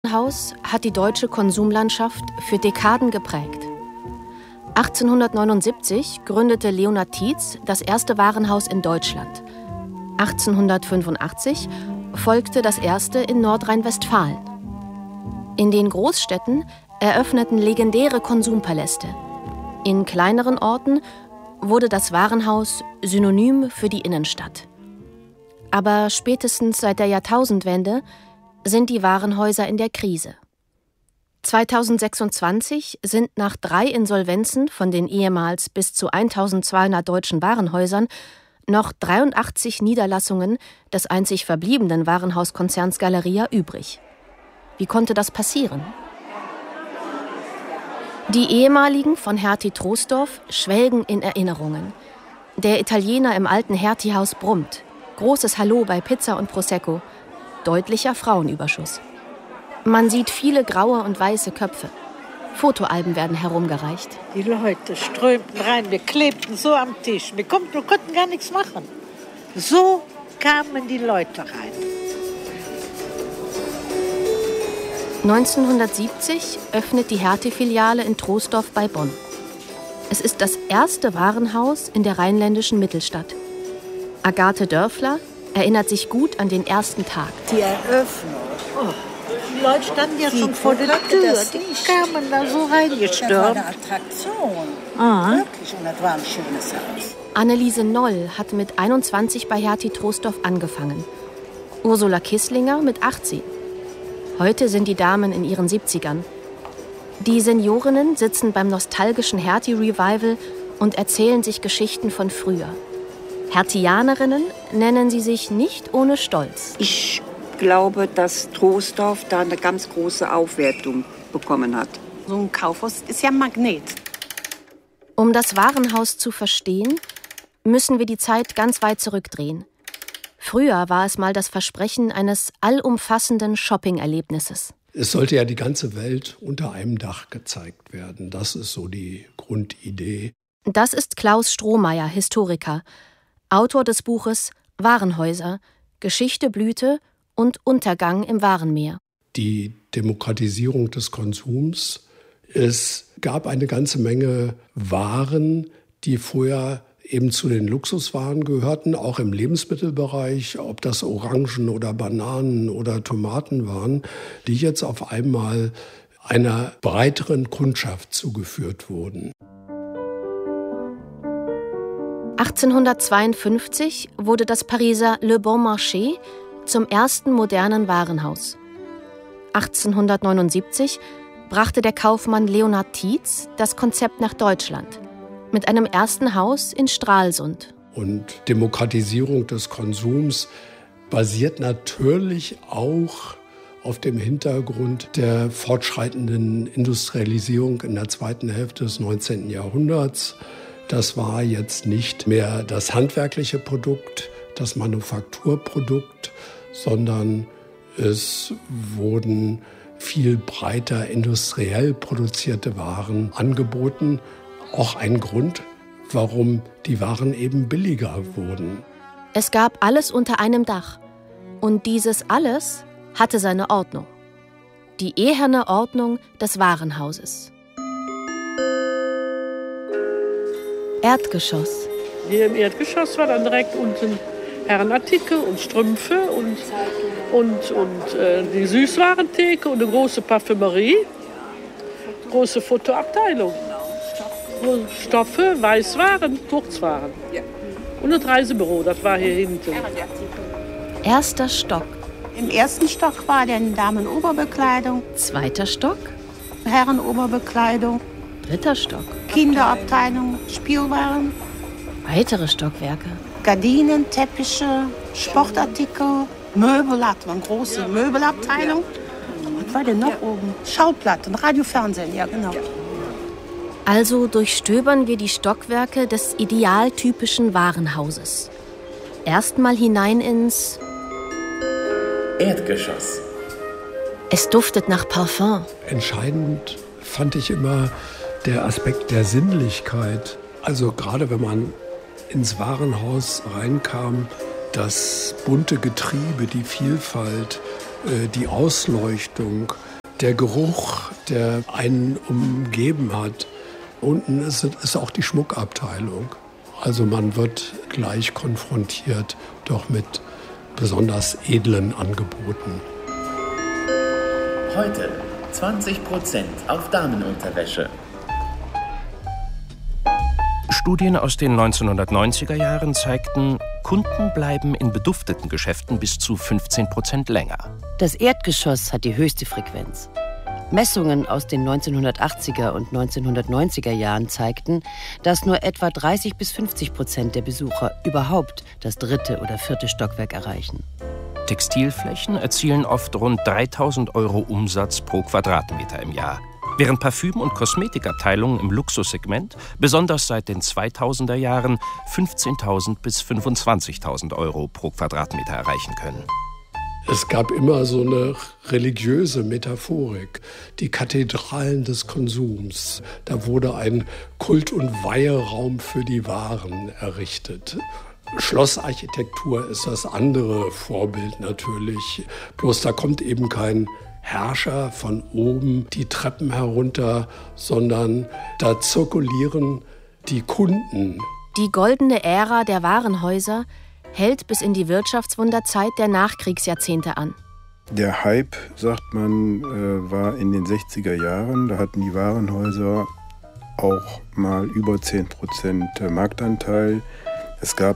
Haus hat die deutsche Konsumlandschaft für Dekaden geprägt. 1879 gründete Leonhard Tietz das erste Warenhaus in Deutschland. 1885 folgte das erste in Nordrhein-Westfalen. In den Großstädten eröffneten legendäre Konsumpaläste. In kleineren Orten wurde das Warenhaus Synonym für die Innenstadt. Aber spätestens seit der Jahrtausendwende sind die Warenhäuser in der Krise. 2026 sind nach 3 Insolvenzen von den ehemals bis zu 1200 deutschen Warenhäusern noch 83 Niederlassungen des einzig verbliebenen Warenhauskonzerns Galeria übrig. Wie konnte das passieren? Die ehemaligen von Hertie Troisdorf schwelgen in Erinnerungen. Der Italiener im alten Hertie-Haus brummt. Großes Hallo bei Pizza und Prosecco. Deutlicher Frauenüberschuss. Man sieht viele graue und weiße Köpfe. Fotoalben werden herumgereicht. Die Leute strömten rein, wir klebten so am Tisch. Wir konnten gar nichts machen. So kamen die Leute rein. 1970 öffnet die Hertie-Filiale in Troisdorf bei Bonn. Es ist das erste Warenhaus in der rheinländischen Mittelstadt. Agathe Dörfler erinnert sich gut an den ersten Tag. Die Eröffnung. Oh. Die Leute standen ja schon vor der Tür. Die kamen da so reingestürmt. Das war eine Attraktion. Wirklich, und das war ein schönes Haus. Anneliese Noll hat mit 21 bei Hertie Troisdorf angefangen. Ursula Kisslinger mit 18. Heute sind die Damen in ihren 70ern. Die Seniorinnen sitzen beim nostalgischen Hertie-Revival und erzählen sich Geschichten von früher. Hertianerinnen nennen sie sich nicht ohne Stolz. Ich glaube, dass Troisdorf da eine ganz große Aufwertung bekommen hat. So ein Kaufhaus ist ja ein Magnet. Um das Warenhaus zu verstehen, müssen wir die Zeit ganz weit zurückdrehen. Früher war es mal das Versprechen eines allumfassenden Shopping-Erlebnisses. Es sollte ja die ganze Welt unter einem Dach gezeigt werden. Das ist so die Grundidee. Das ist Klaus Strohmeier, Historiker, Autor des Buches Warenhäuser, Geschichte, Blüte und Untergang im Warenmeer. Die Demokratisierung des Konsums. Es gab eine ganze Menge Waren, die vorher eben zu den Luxuswaren gehörten, auch im Lebensmittelbereich, ob das Orangen oder Bananen oder Tomaten waren, die jetzt auf einmal einer breiteren Kundschaft zugeführt wurden. 1852 wurde das Pariser Le Bon Marché zum ersten modernen Warenhaus. 1879 brachte der Kaufmann Leonhard Tietz das Konzept nach Deutschland mit einem ersten Haus in Stralsund. Und Demokratisierung des Konsums basiert natürlich auch auf dem Hintergrund der fortschreitenden Industrialisierung in der zweiten Hälfte des 19. Jahrhunderts. Das war jetzt nicht mehr das handwerkliche Produkt, das Manufakturprodukt, sondern es wurden viel breiter industriell produzierte Waren angeboten. Auch ein Grund, warum die Waren eben billiger wurden. Es gab alles unter einem Dach. Und dieses alles hatte seine Ordnung. Die eherne Ordnung des Warenhauses. Erdgeschoss. Hier im Erdgeschoss war dann direkt unten Herrenartikel und Strümpfe und die Süßwarentheke und eine große Parfümerie, große Fotoabteilung. Stoffe, Weißwaren, Kurzwaren. Und ein Reisebüro, das war hier hinten. Erster Stock. Im ersten Stock war dann Damenoberbekleidung. Zweiter Stock. Herrenoberbekleidung. Dritter Stock. Kinderabteilung, Spielwaren. Weitere Stockwerke. Gardinen, Teppiche, Sportartikel, Möbel hat man, große Möbelabteilung. Was war denn noch oben? Schallplatten, Radio, Fernsehen, ja genau. Also durchstöbern wir die Stockwerke des idealtypischen Warenhauses. Erstmal hinein ins Erdgeschoss. Es duftet nach Parfum. Entscheidend fand ich immer der Aspekt der Sinnlichkeit. Also gerade wenn man ins Warenhaus reinkam, das bunte Getriebe, die Vielfalt, die Ausleuchtung, der Geruch, der einen umgeben hat. Unten ist auch die Schmuckabteilung. Also man wird gleich konfrontiert doch mit besonders edlen Angeboten. Heute 20% auf Damenunterwäsche. Studien aus den 1990er Jahren zeigten, Kunden bleiben in bedufteten Geschäften bis zu 15% länger. Das Erdgeschoss hat die höchste Frequenz. Messungen aus den 1980er und 1990er Jahren zeigten, dass nur etwa 30-50% der Besucher überhaupt das 3. oder 4. Stockwerk erreichen. Textilflächen erzielen oft rund 3.000 € Umsatz pro Quadratmeter im Jahr, während Parfüm- und Kosmetikabteilungen im Luxussegment, besonders seit den 2000er Jahren, 15.000 bis 25.000 € pro Quadratmeter erreichen können. Es gab immer so eine religiöse Metaphorik, die Kathedralen des Konsums. Da wurde ein Kult- und Weiheraum für die Waren errichtet. Schlossarchitektur ist das andere Vorbild natürlich. Bloß da kommt eben kein Herrscher von oben die Treppen herunter, sondern da zirkulieren die Kunden. Die goldene Ära der Warenhäuser hält bis in die Wirtschaftswunderzeit der Nachkriegsjahrzehnte an. Der Hype, sagt man, war in den 60er Jahren. Da hatten die Warenhäuser auch mal über 10% Marktanteil. Es gab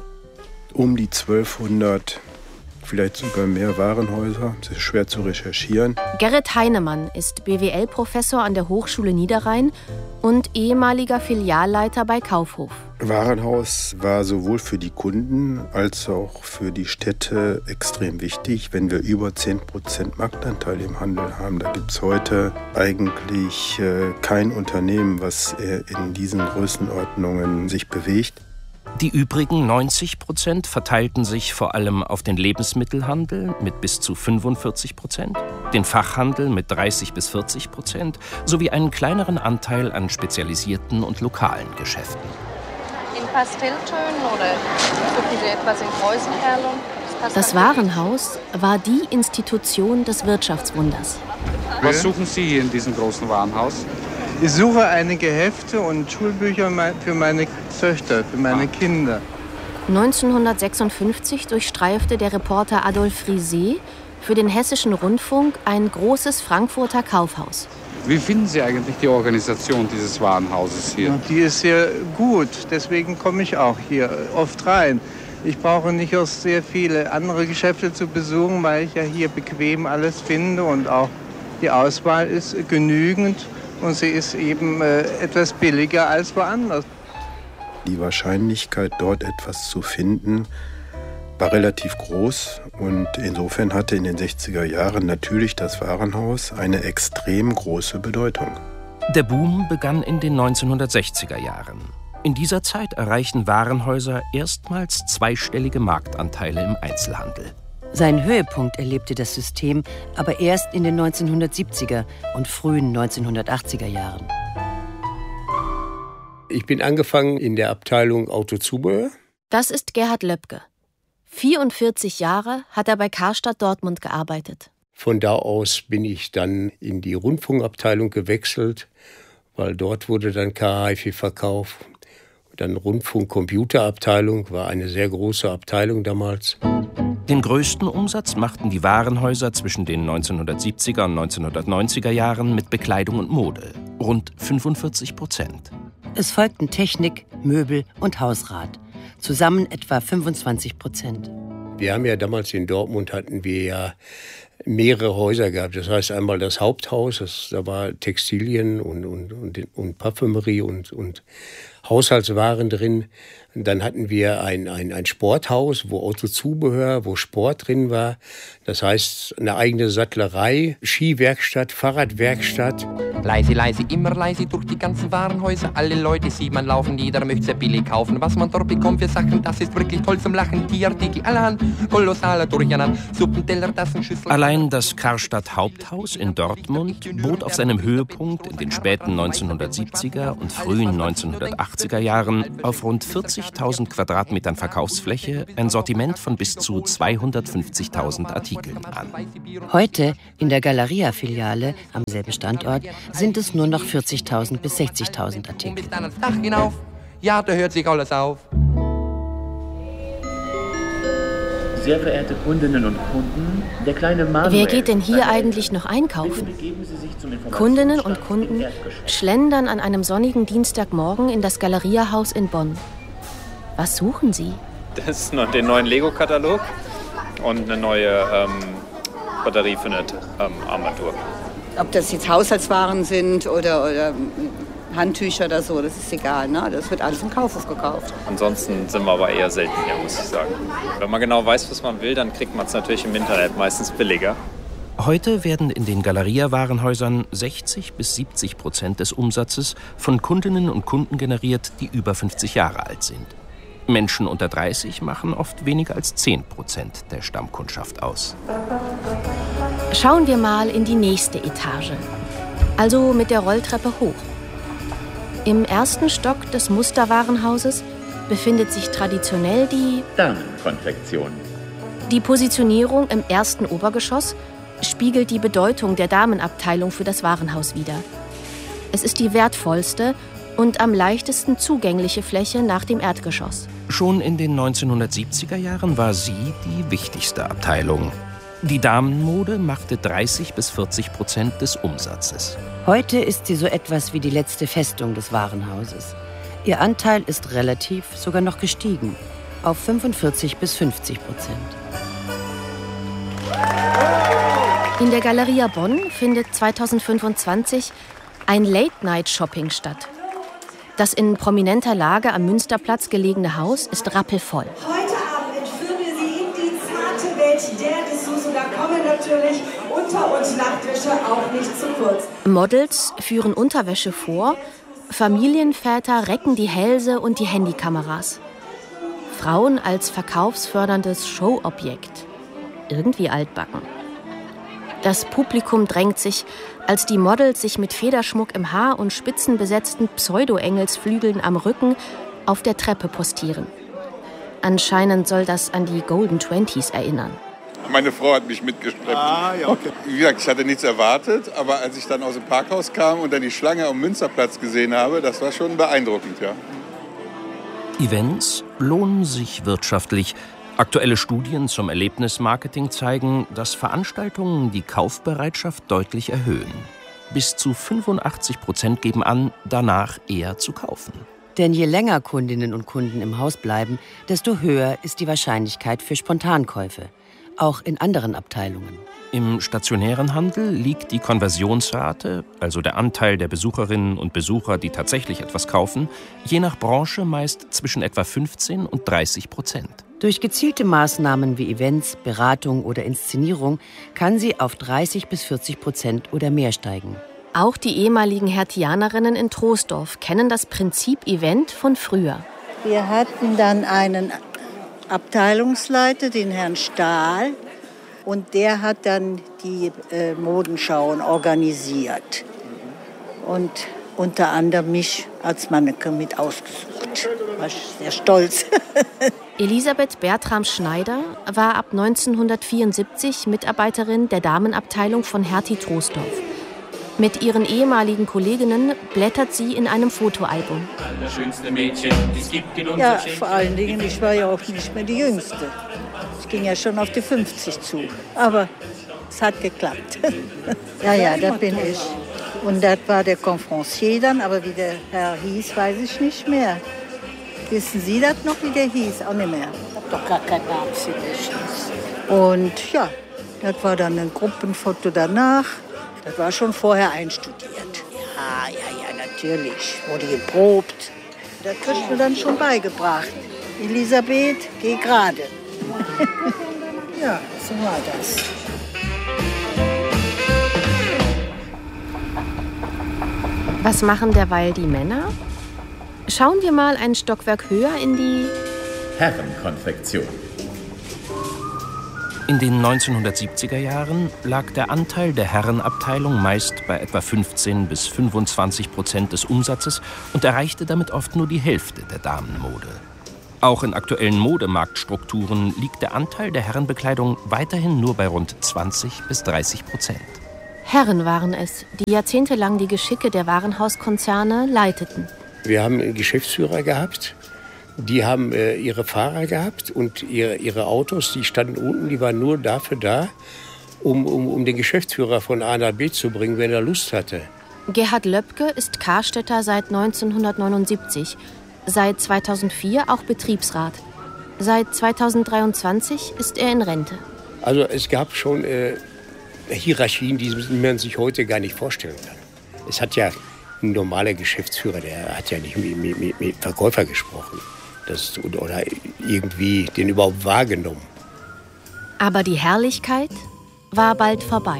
um die 1200, vielleicht sogar mehr Warenhäuser. Das ist schwer zu recherchieren. Gerrit Heinemann ist BWL-Professor an der Hochschule Niederrhein und ehemaliger Filialleiter bei Kaufhof. Warenhaus war sowohl für die Kunden als auch für die Städte extrem wichtig. Wenn wir über 10% Marktanteil im Handel haben, da gibt es heute eigentlich kein Unternehmen, was in diesen Größenordnungen sich bewegt. Die übrigen 90% verteilten sich vor allem auf den Lebensmittelhandel mit bis zu 45%, den Fachhandel mit 30-40% sowie einen kleineren Anteil an spezialisierten und lokalen Geschäften. In Pastelltönen oder suchen Sie etwas in Kräuselperlen? Das Warenhaus war die Institution des Wirtschaftswunders. Was suchen Sie hier in diesem großen Warenhaus? Ich suche einige Hefte und Schulbücher für meine Töchter, für meine Kinder. 1956 durchstreifte der Reporter Adolf Friset für den Hessischen Rundfunk ein großes Frankfurter Kaufhaus. Wie finden Sie eigentlich die Organisation dieses Warenhauses hier? Die ist sehr gut, deswegen komme ich auch hier oft rein. Ich brauche nicht auch sehr viele andere Geschäfte zu besuchen, weil ich ja hier bequem alles finde und auch die Auswahl ist genügend. Und sie ist eben etwas billiger als woanders. Die Wahrscheinlichkeit, dort etwas zu finden, war relativ groß. Und insofern hatte in den 60er Jahren natürlich das Warenhaus eine extrem große Bedeutung. Der Boom begann in den 1960er Jahren. In dieser Zeit erreichen Warenhäuser erstmals zweistellige Marktanteile im Einzelhandel. Seinen Höhepunkt erlebte das System aber erst in den 1970er und frühen 1980er Jahren. Ich bin angefangen in der Abteilung Autozubehör. Das ist Gerhard Löbke. 44 Jahre hat er bei Karstadt Dortmund gearbeitet. Von da aus bin ich dann in die Rundfunkabteilung gewechselt, weil dort wurde dann KHiFi verkauft. Dann Rundfunk-Computerabteilung war eine sehr große Abteilung damals. Den größten Umsatz machten die Warenhäuser zwischen den 1970er und 1990er Jahren mit Bekleidung und Mode, rund 45%. Es folgten Technik, Möbel und Hausrat, zusammen etwa 25%. Wir haben ja damals in Dortmund hatten wir ja mehrere Häuser gehabt. Das heißt einmal das Haupthaus, da war Textilien und Parfümerie und Haushaltswaren drin. Und dann hatten wir ein Sporthaus, wo Autozubehör, wo Sport drin war. Das heißt, eine eigene Sattlerei, Skiwerkstatt, Fahrradwerkstatt. Leise, leise, immer leise durch die ganzen Warenhäuser. Alle Leute sieht man laufen, jeder möchte sehr billig kaufen. Was man dort bekommt für Sachen, das ist wirklich toll zum Lachen. Die Artikel allerhand, kolossaler Durcheinander. Suppenteller, Tassen, Schüsseln. Allein das Karstadt Haupthaus in Dortmund bot auf seinem Höhepunkt in den späten 1970er und frühen 1980er 80er Jahren auf rund 40.000 Quadratmetern Verkaufsfläche ein Sortiment von bis zu 250.000 Artikeln an. Heute in der Galeria-Filiale am selben Standort sind es nur noch 40.000 bis 60.000 Artikel. Bis dann ans Dach hinauf. Ja, da hört sich alles auf. Sehr verehrte Kundinnen und Kunden, der kleine Manuel... Wer geht denn hier eigentlich noch einkaufen? Kundinnen und Kunden schlendern an einem sonnigen Dienstagmorgen in das Galeria-Haus in Bonn. Was suchen sie? Das ist noch den neuen Lego-Katalog und eine neue Batterie für eine Armatur. Ob das jetzt Haushaltswaren sind oder Handtücher oder so, das ist egal, ne? Das wird alles im Kaufhof gekauft. Ansonsten sind wir aber eher selten hier, muss ich sagen. Wenn man genau weiß, was man will, dann kriegt man es natürlich im Internet meistens billiger. Heute werden in den Galeria-Warenhäusern 60 bis 70% des Umsatzes von Kundinnen und Kunden generiert, die über 50 Jahre alt sind. Menschen unter 30 machen oft weniger als 10% der Stammkundschaft aus. Schauen wir mal in die nächste Etage. Also mit der Rolltreppe hoch. Im ersten Stock des Musterwarenhauses befindet sich traditionell die Damenkonfektion. Die Positionierung im ersten Obergeschoss spiegelt die Bedeutung der Damenabteilung für das Warenhaus wider. Es ist die wertvollste und am leichtesten zugängliche Fläche nach dem Erdgeschoss. Schon in den 1970er Jahren war sie die wichtigste Abteilung. Die Damenmode machte 30 bis 40% des Umsatzes. Heute ist sie so etwas wie die letzte Festung des Warenhauses. Ihr Anteil ist relativ sogar noch gestiegen auf 45 bis 50%. In der Galeria Bonn findet 2025 ein Late-Night-Shopping statt. Das in prominenter Lage am Münsterplatz gelegene Haus ist rappelvoll. Heute Abend entführen wir Sie in die zarte Welt der Dessous. Und da kommen natürlich Unter- und Nachtwäsche auch nicht zu kurz. Models führen Unterwäsche vor, Familienväter recken die Hälse und die Handykameras. Frauen als verkaufsförderndes Showobjekt. Irgendwie altbacken. Das Publikum drängt sich, als die Models sich mit Federschmuck im Haar und spitzenbesetzten Pseudo-Engelsflügeln am Rücken auf der Treppe postieren. Anscheinend soll das an die Golden Twenties erinnern. Meine Frau hat mich mitgeschleppt. Ah, ja, okay. Wie gesagt, ich hatte nichts erwartet, aber als ich dann aus dem Parkhaus kam und dann die Schlange am Münsterplatz gesehen habe, das war schon beeindruckend, ja. Events lohnen sich wirtschaftlich. Aktuelle Studien zum Erlebnismarketing zeigen, dass Veranstaltungen die Kaufbereitschaft deutlich erhöhen. Bis zu 85% geben an, danach eher zu kaufen. Denn je länger Kundinnen und Kunden im Haus bleiben, desto höher ist die Wahrscheinlichkeit für Spontankäufe. Auch in anderen Abteilungen. Im stationären Handel liegt die Konversionsrate, also der Anteil der Besucherinnen und Besucher, die tatsächlich etwas kaufen, je nach Branche meist zwischen etwa 15% und 30%. Durch gezielte Maßnahmen wie Events, Beratung oder Inszenierung kann sie auf 30 bis 40% oder mehr steigen. Auch die ehemaligen Hertianerinnen in Troisdorf kennen das Prinzip Event von früher. Wir hatten dann einen Abteilungsleiter, den Herrn Stahl, und der hat dann die Modenschauen organisiert und unter anderem mich als Mannequin mit ausgesucht. War ich sehr stolz. Elisabeth Bertram-Schneider war ab 1974 Mitarbeiterin der Damenabteilung von Hertie Troisdorf. Mit ihren ehemaligen Kolleginnen blättert sie in einem Fotoalbum. Ja, vor allen Dingen, ich war ja auch nicht mehr die Jüngste. Ich ging ja schon auf die 50 zu. Aber es hat geklappt. Ja, da bin ich. Und das war der Confrancier dann, aber wie der Herr hieß, weiß ich nicht mehr. Wissen Sie das noch, wie der hieß? Auch nicht mehr. Ich habe doch gar keinen Namen für dich. Und ja, das war dann ein Gruppenfoto danach. Das war schon vorher einstudiert. Ja, natürlich. Wurde geprobt. Das kriegst du dann schon beigebracht. Elisabeth, geh gerade. Ja, so war das. Was machen derweil die Männer? Schauen wir mal ein Stockwerk höher in die Herrenkonfektion. In den 1970er Jahren lag der Anteil der Herrenabteilung meist bei etwa 15 bis 25% des Umsatzes und erreichte damit oft nur die Hälfte der Damenmode. Auch in aktuellen Modemarktstrukturen liegt der Anteil der Herrenbekleidung weiterhin nur bei rund 20 bis 30%. Herren waren es, die jahrzehntelang die Geschicke der Warenhauskonzerne leiteten. Wir haben Geschäftsführer gehabt, die haben ihre Fahrer gehabt und ihre Autos, die standen unten, die waren nur dafür da, um den Geschäftsführer von A nach B zu bringen, wenn er Lust hatte. Gerhard Löbke ist Karstädter seit 1979, seit 2004 auch Betriebsrat. Seit 2023 ist er in Rente. Also es gab schon Hierarchien, die man sich heute gar nicht vorstellen kann. Es hat ja ein normaler Geschäftsführer, der hat ja nicht mit Verkäufer gesprochen oder irgendwie den überhaupt wahrgenommen. Aber die Herrlichkeit war bald vorbei.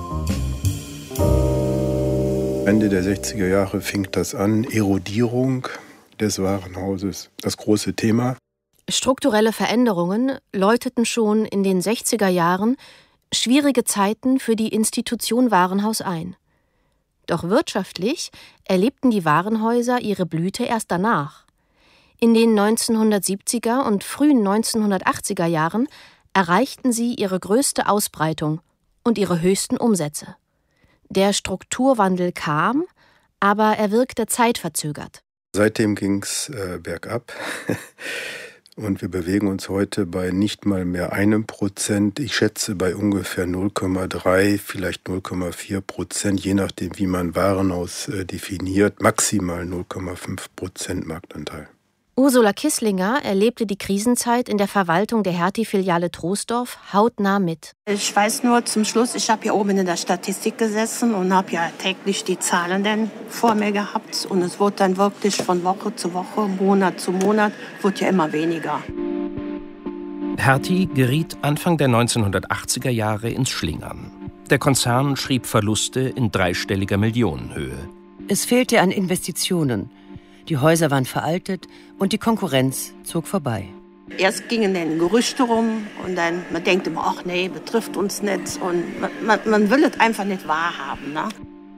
Ende der 60er Jahre fing das an, Erodierung des Warenhauses, das große Thema. Strukturelle Veränderungen läuteten schon in den 60er Jahren schwierige Zeiten für die Institution Warenhaus ein. Doch wirtschaftlich erlebten die Warenhäuser ihre Blüte erst danach. In den 1970er und frühen 1980er Jahren erreichten sie ihre größte Ausbreitung und ihre höchsten Umsätze. Der Strukturwandel kam, aber er wirkte zeitverzögert. Seitdem ging es bergab. Und wir bewegen uns heute bei nicht mal mehr 1%. Ich schätze bei ungefähr 0,3, vielleicht 0,4%, je nachdem, wie man Warenhaus definiert, maximal 0,5% Marktanteil. Ursula Kisslinger erlebte die Krisenzeit in der Verwaltung der Hertie-Filiale Troisdorf hautnah mit. Ich weiß nur zum Schluss, ich habe hier oben in der Statistik gesessen und habe ja täglich die Zahlen dann vor mir gehabt. Und es wurde dann wirklich von Woche zu Woche, Monat zu Monat, wurde ja immer weniger. Hertie geriet Anfang der 1980er Jahre ins Schlingern. Der Konzern schrieb Verluste in dreistelliger Millionenhöhe. Es fehlte an Investitionen. Die Häuser waren veraltet und die Konkurrenz zog vorbei. Erst gingen dann Gerüchte rum und dann man denkt immer, ach nee, betrifft uns nicht. Und man will es einfach nicht wahrhaben. Ne?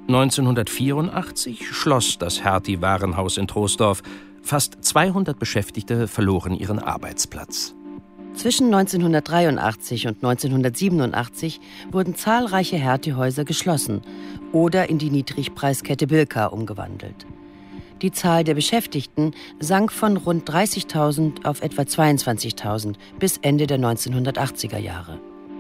1984 schloss das Hertie-Warenhaus in Troisdorf. Fast 200 Beschäftigte verloren ihren Arbeitsplatz. Zwischen 1983 und 1987 wurden zahlreiche Hertie-Häuser geschlossen oder in die Niedrigpreiskette Bilka umgewandelt. Die Zahl der Beschäftigten sank von rund 30.000 auf etwa 22.000 bis Ende der 1980er Jahre.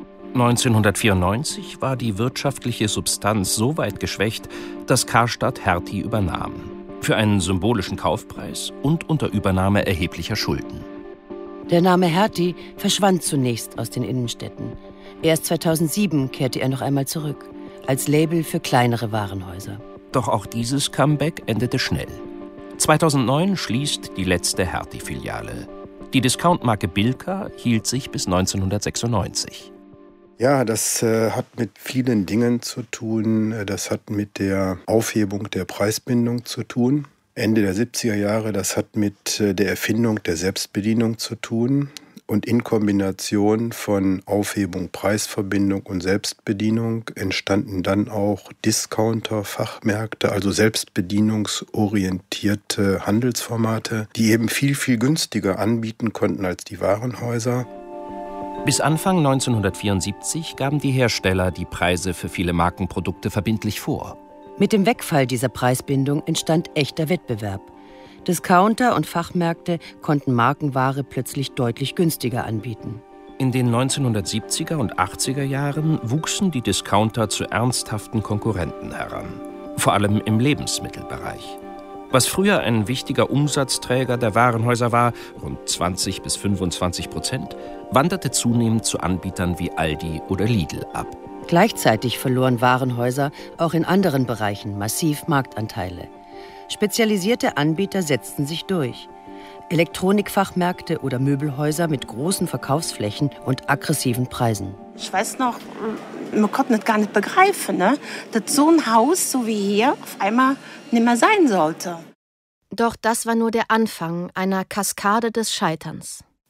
1994 war die wirtschaftliche Substanz so weit geschwächt, dass Karstadt Hertie übernahm. Für einen symbolischen Kaufpreis und unter Übernahme erheblicher Schulden. Der Name Hertie verschwand zunächst aus den Innenstädten. Erst 2007 kehrte er noch einmal zurück, als Label für kleinere Warenhäuser. Doch auch dieses Comeback endete schnell. 2009 schließt die letzte Hertie-Filiale. Die Discountmarke Bilka hielt sich bis 1996. Ja, das hat mit vielen Dingen zu tun. Das hat mit der Aufhebung der Preisbindung zu tun. Ende der 70er Jahre, das hat mit der Erfindung der Selbstbedienung zu tun. Und in Kombination von Aufhebung, Preisverbindung und Selbstbedienung entstanden dann auch Discounter, Fachmärkte, also selbstbedienungsorientierte Handelsformate, die eben viel, viel günstiger anbieten konnten als die Warenhäuser. Bis Anfang 1974 gaben die Hersteller die Preise für viele Markenprodukte verbindlich vor. Mit dem Wegfall dieser Preisbindung entstand echter Wettbewerb. Discounter und Fachmärkte konnten Markenware plötzlich deutlich günstiger anbieten. In den 1970er und 80er Jahren wuchsen die Discounter zu ernsthaften Konkurrenten heran. Vor allem im Lebensmittelbereich. Was früher ein wichtiger Umsatzträger der Warenhäuser war, rund 20 bis 25%, wanderte zunehmend zu Anbietern wie Aldi oder Lidl ab. Gleichzeitig verloren Warenhäuser auch in anderen Bereichen massiv Marktanteile. Spezialisierte Anbieter setzten sich durch. Elektronikfachmärkte oder Möbelhäuser mit großen Verkaufsflächen und aggressiven Preisen. Ich weiß noch, man konnte das gar nicht begreifen, ne? Dass so ein Haus, so wie hier, auf einmal nicht mehr sein sollte. Doch das war nur der Anfang einer Kaskade des Scheiterns.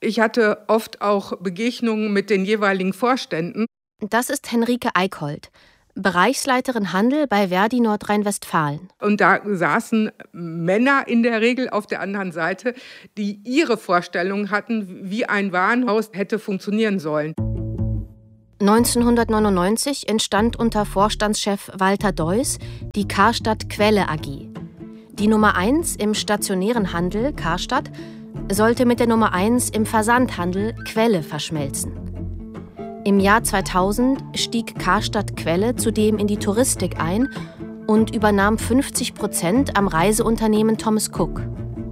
Ich hatte oft auch Begegnungen mit den jeweiligen Vorständen. Das ist Henrike Eickholt, Bereichsleiterin Handel bei Verdi Nordrhein-Westfalen. Und da saßen Männer in der Regel auf der anderen Seite, die ihre Vorstellungen hatten, wie ein Warenhaus hätte funktionieren sollen. 1999 entstand unter Vorstandschef Walter Deuss die Karstadt Quelle AG. Die Nummer 1 im stationären Handel, Karstadt, sollte mit der Nummer 1 im Versandhandel, Quelle, verschmelzen. Im Jahr 2000 stieg Karstadt Quelle zudem in die Touristik ein und übernahm 50% am Reiseunternehmen Thomas Cook.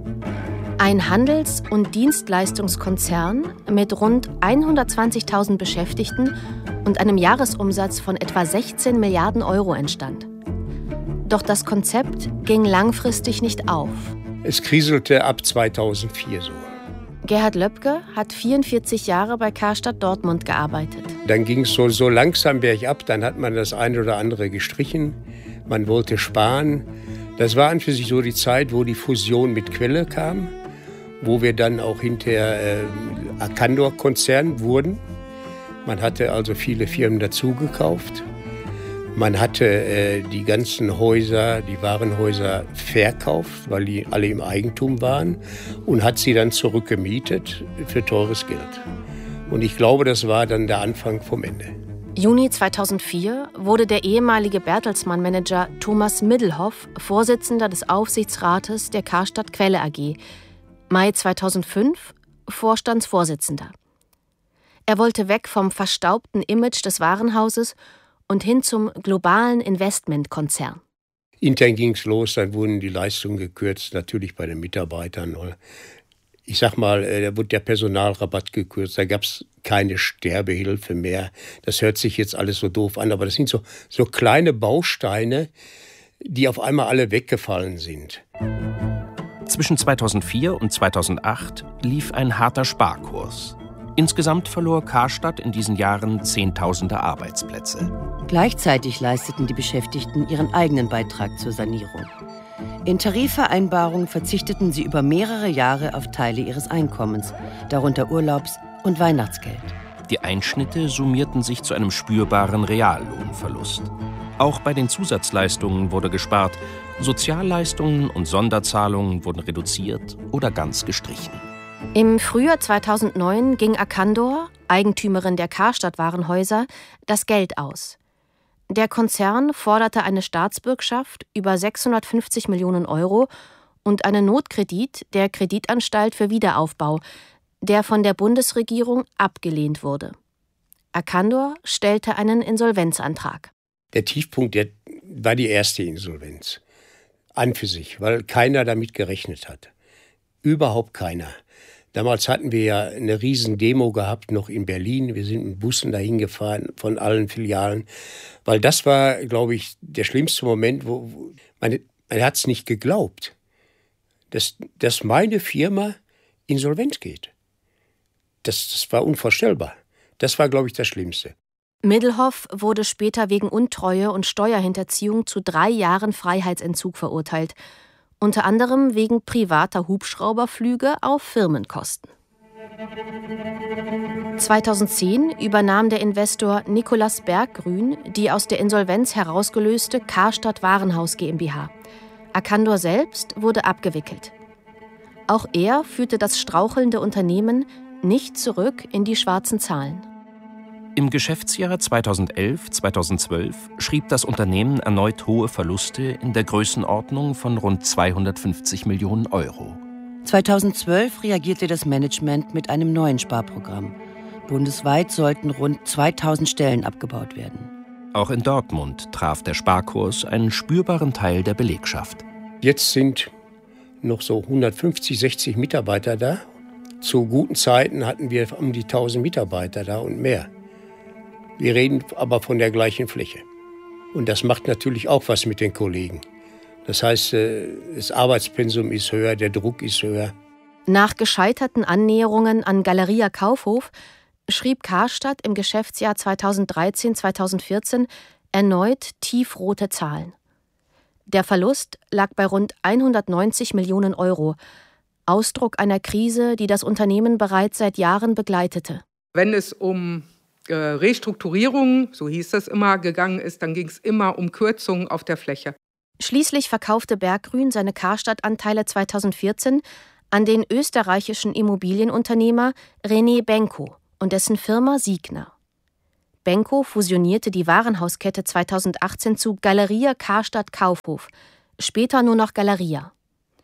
Ein Handels- und Dienstleistungskonzern mit rund 120.000 Beschäftigten und einem Jahresumsatz von etwa 16 Milliarden Euro entstand. Doch das Konzept ging langfristig nicht auf. Es kriselte ab 2004 so. Gerhard Löbke hat 44 Jahre bei Karstadt Dortmund gearbeitet. Dann ging es so langsam bergab, dann hat man das eine oder andere gestrichen. Man wollte sparen. Das war an für sich so die Zeit, wo die Fusion mit Quelle kam, wo wir dann auch hinterher Arcandor-Konzern wurden. Man hatte also viele Firmen dazugekauft. Man hatte die ganzen Häuser, die Warenhäuser verkauft, weil die alle im Eigentum waren und hat sie dann zurückgemietet für teures Geld. Und ich glaube, das war dann der Anfang vom Ende. Juni 2004 wurde der ehemalige Bertelsmann-Manager Thomas Middelhoff Vorsitzender des Aufsichtsrates der Karstadt Quelle AG. Mai 2005 Vorstandsvorsitzender. Er wollte weg vom verstaubten Image des Warenhauses und hin zum globalen Investmentkonzern. Intern ging es los, dann wurden die Leistungen gekürzt, natürlich bei den Mitarbeitern. Ich sag mal, da wurde der Personalrabatt gekürzt, da gab es keine Sterbehilfe mehr. Das hört sich jetzt alles so doof an, aber das sind so kleine Bausteine, die auf einmal alle weggefallen sind. Zwischen 2004 und 2008 lief ein harter Sparkurs. Insgesamt verlor Karstadt in diesen Jahren Zehntausende Arbeitsplätze. Gleichzeitig leisteten die Beschäftigten ihren eigenen Beitrag zur Sanierung. In Tarifvereinbarungen verzichteten sie über mehrere Jahre auf Teile ihres Einkommens, darunter Urlaubs- und Weihnachtsgeld. Die Einschnitte summierten sich zu einem spürbaren Reallohnverlust. Auch bei den Zusatzleistungen wurde gespart. Sozialleistungen und Sonderzahlungen wurden reduziert oder ganz gestrichen. Im Frühjahr 2009 ging Arcandor, Eigentümerin der Karstadt-Warenhäuser, das Geld aus. Der Konzern forderte eine Staatsbürgschaft über 650 Millionen Euro und einen Notkredit der Kreditanstalt für Wiederaufbau, der von der Bundesregierung abgelehnt wurde. Arcandor stellte einen Insolvenzantrag. Der Tiefpunkt war die erste Insolvenz. An für sich, weil keiner damit gerechnet hat. Überhaupt keiner. Damals hatten wir ja eine riesen Demo gehabt, noch in Berlin. Wir sind mit Bussen dahin gefahren, von allen Filialen. Weil das war, glaube ich, der schlimmste Moment, wo man hat es nicht geglaubt, dass meine Firma insolvent geht. Das war unvorstellbar. Das war, glaube ich, das Schlimmste. Middelhoff wurde später wegen Untreue und Steuerhinterziehung zu 3 Jahren Freiheitsentzug verurteilt. Unter anderem wegen privater Hubschrauberflüge auf Firmenkosten. 2010 übernahm der Investor Nicolas Berggrün die aus der Insolvenz herausgelöste Karstadt Warenhaus GmbH. Arcandor selbst wurde abgewickelt. Auch er führte das strauchelnde Unternehmen nicht zurück in die schwarzen Zahlen. Im Geschäftsjahr 2011/2012 schrieb das Unternehmen erneut hohe Verluste in der Größenordnung von rund 250 Millionen Euro. 2012 reagierte das Management mit einem neuen Sparprogramm. Bundesweit sollten rund 2000 Stellen abgebaut werden. Auch in Dortmund traf der Sparkurs einen spürbaren Teil der Belegschaft. Jetzt sind noch so 150, 60 Mitarbeiter da. Zu guten Zeiten hatten wir um die 1000 Mitarbeiter da und mehr. Wir reden aber von der gleichen Fläche. Und das macht natürlich auch was mit den Kollegen. Das heißt, das Arbeitspensum ist höher, der Druck ist höher. Nach gescheiterten Annäherungen an Galeria Kaufhof schrieb Karstadt im Geschäftsjahr 2013/2014 erneut tiefrote Zahlen. Der Verlust lag bei rund 190 Millionen Euro. Ausdruck einer Krise, die das Unternehmen bereits seit Jahren begleitete. Wenn es um Restrukturierung, so hieß das immer, gegangen ist, dann ging es immer um Kürzungen auf der Fläche. Schließlich verkaufte Berggrün seine Karstadt-Anteile 2014 an den österreichischen Immobilienunternehmer René Benko und dessen Firma Signa. Benko fusionierte die Warenhauskette 2018 zu Galeria Karstadt Kaufhof, später nur noch Galeria.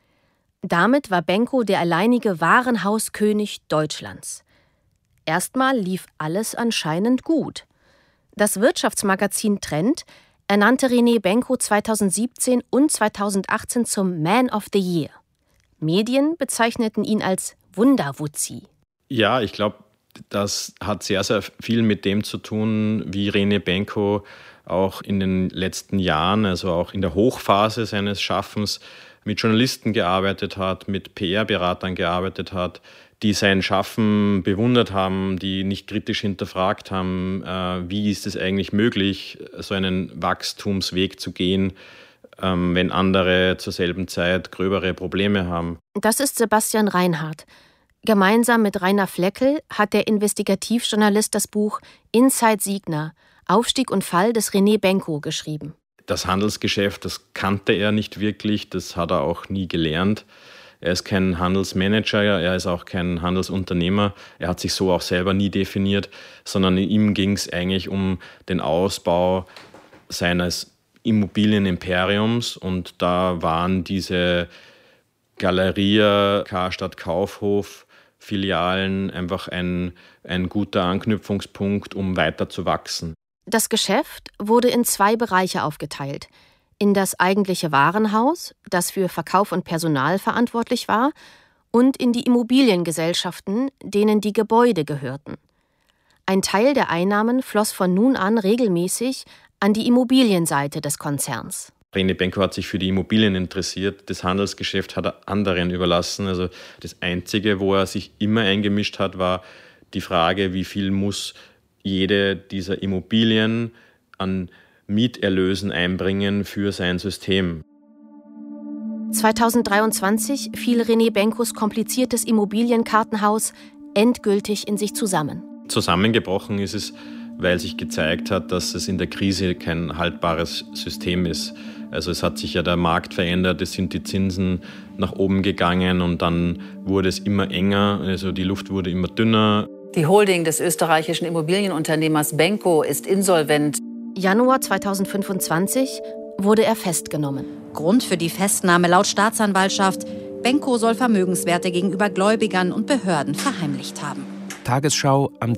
Damit war Benko der alleinige Warenhauskönig Deutschlands. Erstmal lief alles anscheinend gut. Das Wirtschaftsmagazin Trend ernannte René Benko 2017 und 2018 zum Man of the Year. Medien bezeichneten ihn als Wunderwuzzi. Ja, ich glaube, das hat sehr, sehr viel mit dem zu tun, wie René Benko auch in den letzten Jahren, also auch in der Hochphase seines Schaffens, mit Journalisten gearbeitet hat, mit PR-Beratern gearbeitet hat, die sein Schaffen bewundert haben, die nicht kritisch hinterfragt haben, wie ist es eigentlich möglich, so einen Wachstumsweg zu gehen, wenn andere zur selben Zeit gröbere Probleme haben. Das ist Sebastian Reinhardt. Gemeinsam mit Rainer Fleckel hat der Investigativjournalist das Buch Inside Signa – Aufstieg und Fall des René Benko geschrieben. Das Handelsgeschäft, das kannte er nicht wirklich, das hat er auch nie gelernt. Er ist kein Handelsmanager, er ist auch kein Handelsunternehmer. Er hat sich so auch selber nie definiert, sondern ihm ging es eigentlich um den Ausbau seines Immobilienimperiums. Und da waren diese Galeria, Karstadt Kaufhof, Filialen einfach ein guter Anknüpfungspunkt, um weiter zu wachsen. Das Geschäft wurde in 2 Bereiche aufgeteilt. In das eigentliche Warenhaus, das für Verkauf und Personal verantwortlich war, und in die Immobiliengesellschaften, denen die Gebäude gehörten. Ein Teil der Einnahmen floss von nun an regelmäßig an die Immobilienseite des Konzerns. René Benko hat sich für die Immobilien interessiert, das Handelsgeschäft hat er anderen überlassen. Also das Einzige, wo er sich immer eingemischt hat, war die Frage, wie viel muss jede dieser Immobilien an Mieterlösen einbringen für sein System. 2023 fiel René Benkos kompliziertes Immobilienkartenhaus endgültig in sich zusammen. Zusammengebrochen ist es, weil sich gezeigt hat, dass es in der Krise kein haltbares System ist. Also es hat sich ja der Markt verändert, es sind die Zinsen nach oben gegangen und dann wurde es immer enger, also die Luft wurde immer dünner. Die Holding des österreichischen Immobilienunternehmers Benko ist insolvent. Januar 2025 wurde er festgenommen. Grund für die Festnahme laut Staatsanwaltschaft: Benko soll Vermögenswerte gegenüber Gläubigern und Behörden verheimlicht haben. Tagesschau am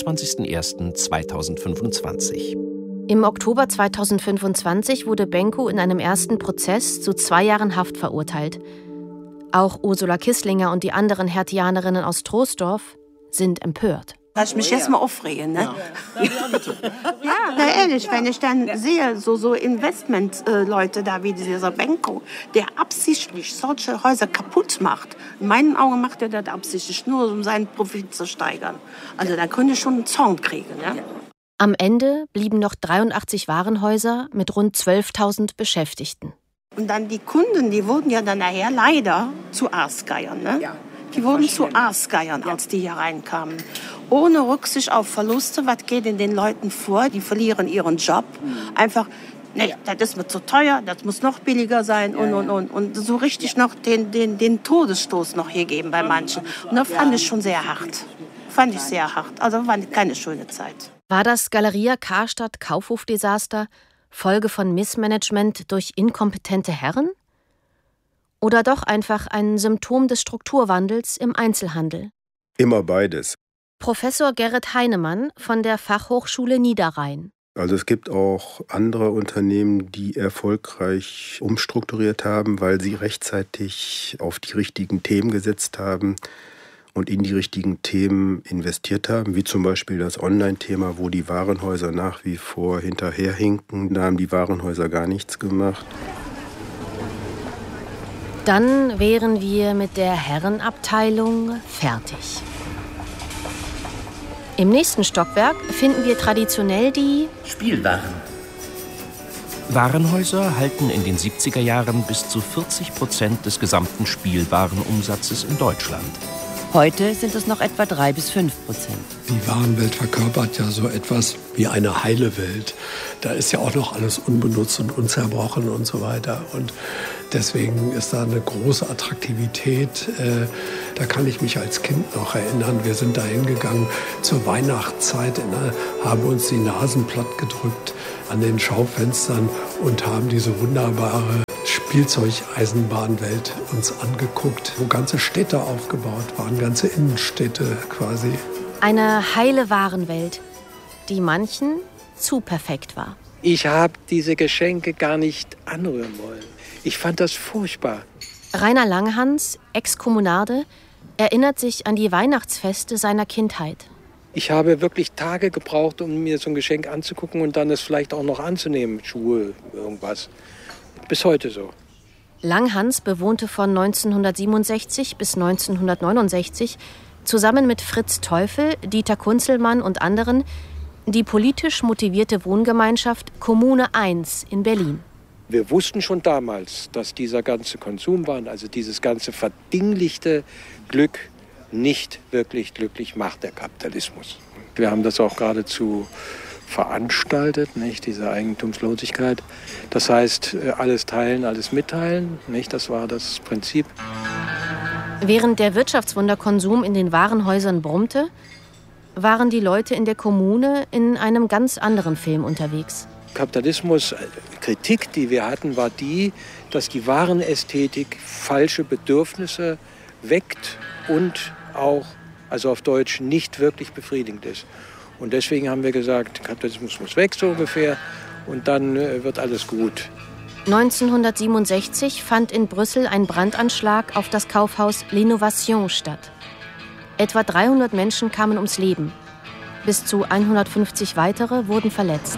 23.01.2025. Im Oktober 2025 wurde Benko in einem ersten Prozess zu 2 Jahren Haft verurteilt. Auch Ursula Kisslinger und die anderen Herthianerinnen aus Troisdorf sind empört. Lass mich jetzt mal aufregen, ne? Ja, bitte. Ja, na ehrlich, wenn ich dann sehe, so Investment-Leute da wie dieser Benko, der absichtlich solche Häuser kaputt macht. In meinen Augen macht er das absichtlich, nur um seinen Profit zu steigern. Also da könnte ich schon einen Zorn kriegen, ne? Am Ende blieben noch 83 Warenhäuser mit rund 12.000 Beschäftigten. Und dann die Kunden, die wurden ja dann nachher leider zu Aasgeiern, ne? Ja. Die wurden zu Aasgeiern, als die hier reinkamen. Ohne Rücksicht auf Verluste, was geht in den Leuten vor? Die verlieren ihren Job. Einfach, nee, das ist mir zu teuer, das muss noch billiger sein und. Und so richtig noch den Todesstoß noch hier geben bei manchen. Und das fand ich schon sehr hart. Fand ich sehr hart. Also war keine schöne Zeit. War das Galeria Karstadt Kaufhof-Desaster Folge von Missmanagement durch inkompetente Herren? Oder doch einfach ein Symptom des Strukturwandels im Einzelhandel? Immer beides. Professor Gerrit Heinemann von der Fachhochschule Niederrhein. Also es gibt auch andere Unternehmen, die erfolgreich umstrukturiert haben, weil sie rechtzeitig auf die richtigen Themen gesetzt haben und in die richtigen Themen investiert haben, wie zum Beispiel das Online-Thema, wo die Warenhäuser nach wie vor hinterherhinken. Da haben die Warenhäuser gar nichts gemacht. Dann wären wir mit der Herrenabteilung fertig. Im nächsten Stockwerk finden wir traditionell die Spielwaren. Warenhäuser halten in den 70er Jahren bis zu 40% des gesamten Spielwarenumsatzes in Deutschland. Heute sind es noch etwa 3-5%. Die Warenwelt verkörpert ja so etwas wie eine heile Welt. Da ist ja auch noch alles unbenutzt und unzerbrochen und so weiter. Und deswegen ist da eine große Attraktivität. Da kann ich mich als Kind noch erinnern. Wir sind da hingegangen zur Weihnachtszeit, haben uns die Nasen platt gedrückt an den Schaufenstern und haben diese wunderbare Spielzeugeisenbahnwelt uns angeguckt, wo ganze Städte aufgebaut waren, ganze Innenstädte quasi. Eine heile Warenwelt, die manchen zu perfekt war. Ich habe diese Geschenke gar nicht anrühren wollen. Ich fand das furchtbar. Rainer Langhans, Ex-Kommunarde, erinnert sich an die Weihnachtsfeste seiner Kindheit. Ich habe wirklich Tage gebraucht, um mir so ein Geschenk anzugucken und dann es vielleicht auch noch anzunehmen. Schuhe, irgendwas. Bis heute so. Langhans bewohnte von 1967 bis 1969 zusammen mit Fritz Teufel, Dieter Kunzelmann und anderen die politisch motivierte Wohngemeinschaft Kommune 1 in Berlin. Wir wussten schon damals, dass dieser ganze Konsumwahn, also dieses ganze verdinglichte Glück, nicht wirklich glücklich macht, der Kapitalismus. Wir haben das auch geradezu veranstaltet, nicht, diese Eigentumslosigkeit. Das heißt, alles teilen, alles mitteilen, nicht, das war das Prinzip. Während der Wirtschaftswunderkonsum in den Warenhäusern brummte, waren die Leute in der Kommune in einem ganz anderen Film unterwegs. Kapitalismus, Kritik, die wir hatten, war die, dass die Warenästhetik falsche Bedürfnisse weckt und auch, also auf Deutsch, nicht wirklich befriedigend ist. Und deswegen haben wir gesagt, Kapitalismus muss weg, so ungefähr, und dann wird alles gut. 1967 fand in Brüssel ein Brandanschlag auf das Kaufhaus L'Innovation statt. Etwa 300 Menschen kamen ums Leben. Bis zu 150 weitere wurden verletzt.